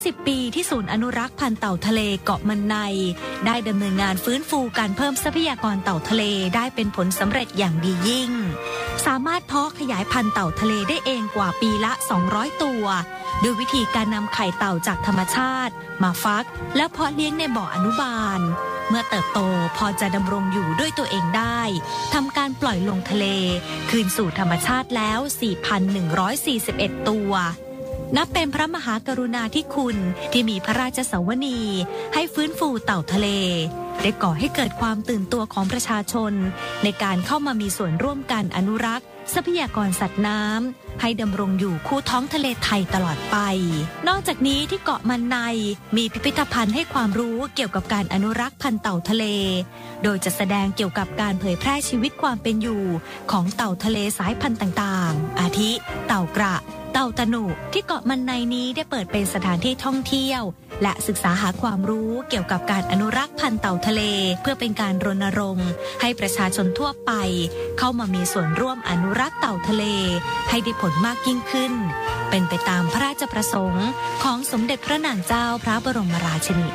10 ปีที่ศูนย์อนุรักษ์พันธุ์เต่าทะเลเกาะมันในได้ดำเนินงานฟื้นฟูการเพิ่มทรัพยากรเต่าทะเลได้เป็นผลสำเร็จอย่างดียิ่งสามารถเพาะขยายพันธุ์เต่าทะเลได้เองกว่าปีละ200ตัวโดยวิธีการนำไข่เต่าจากธรรมชาติมาฟักและเพาะเลี้ยงในบ่ออนุบาลเมื่อเติบโตพอจะดำรงอยู่ด้วยตัวเองได้ทำการปล่อยลงทะเลคืนสู่ธรรมชาติแล้ว 4,141 ตัวนับเป็นพระมหากรุณาธิคุณที่มีพระราชสวนีให้ฟื้นฟูเต่าทะเลได้ก่อให้เกิดความตื่นตัวของประชาชนในการเข้ามามีส่วนร่วมกันอนุรักษ์ทรัพยากรสัตว์น้ำให้ดำรงอยู่คู่ท้องทะเลไทยตลอดไปนอกจากนี้ที่เกาะมันในมีพิพิธภัณฑ์ให้ความรู้เกี่ยวกับการอนุรักษ์พันธุ์เต่าทะเลโดยจะแสดงเกี่ยวกับการเผยแพร่ชีวิตความเป็นอยู่ของเต่าทะเลสายพันธุ์ต่างๆอาทิเต่ากระเต่าตะหนุที่เกาะมันในนี้ได้เปิดเป็นสถานที่ท่องเที่ยวและศึกษาหาความรู้เกี่ยวกับการอนุรักษ์พันธุ์เต่าทะเลเพื่อเป็นการรณรงค์ให้ประชาชนทั่วไปเข้ามามีส่วนร่วมอนุรักษ์เต่าทะเลให้ได้ผลมากยิ่งขึ้นเป็นไปตามพระราชประสงค์ของสมเด็จพระนางเจ้าพระบรมราชินี